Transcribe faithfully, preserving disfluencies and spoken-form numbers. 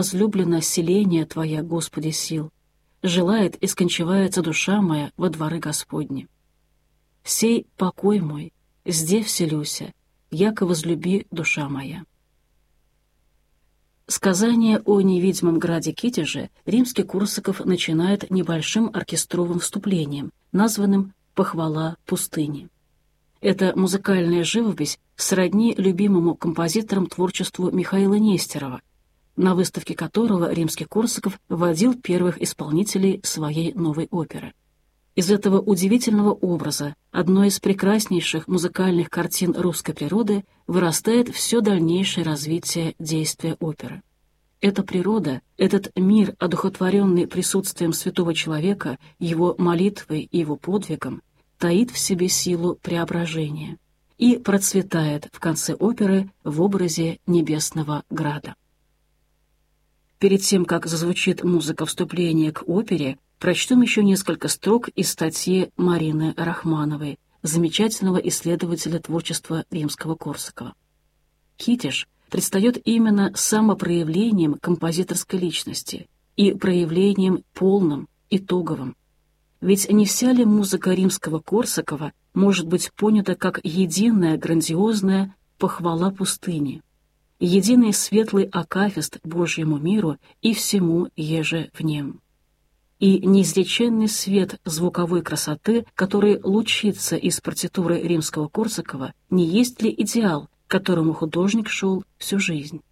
возлюблено селение Твоя, Господи сил, желает и скончивается душа моя во дворы Господни. Сей покой мой, здесь вселюся, яко возлюби душа моя». Сказание о невидимом граде Китеже Римский-Корсаков начинает небольшим оркестровым вступлением, названным «Похвала пустыни». Эта музыкальная живопись сродни любимому композитором творчеству Михаила Нестерова, на выставке которого Римский-Корсаков вводил первых исполнителей своей новой оперы. Из этого удивительного образа, одной из прекраснейших музыкальных картин русской природы, вырастает все дальнейшее развитие действия оперы. Эта природа, этот мир, одухотворенный присутствием святого человека, его молитвой и его подвигом, таит в себе силу преображения и процветает в конце оперы в образе небесного града. Перед тем, как зазвучит музыка вступления к опере, прочтем еще несколько строк из статьи Марины Рахмановой, замечательного исследователя творчества Римского-Корсакова. Китеж предстает именно самопроявлением композиторской личности и проявлением полным, итоговым. Ведь не вся ли музыка Римского-Корсакова может быть понята как единая грандиозная похвала пустыни, единый светлый акафист Божьему миру и всему еже в нем, и неизреченный свет звуковой красоты, который лучится из партитуры Римского-Корсакова, не есть ли идеал, к которому художник шел всю жизнь?